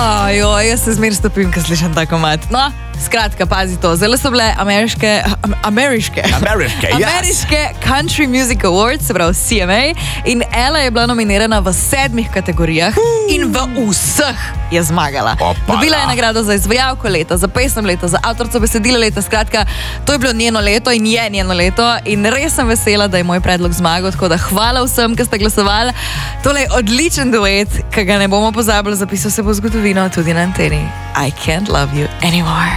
Jaz se zmer stopim, ko slišim ta komad. No, skratka, pazi to. Zelo so bile ameriške Country Music Awards, se pravi CMA, in Ella je bila nominirana v 7 kategorijah in v vseh je zmagala. Dobila je nagrado za izvajalko leta, za pesem leta, za avtorico besedila leta. Skratka, to je bilo njeno leto in je njeno leto in res sem vesela, da je moj predlog zmagal, tako da hvala vsem, ki ste glasovali. Tole je odličen duet, ki ga ne bomo pozabili, zapisal se bo zgodovino tudi na anteni. I can't love you anymore.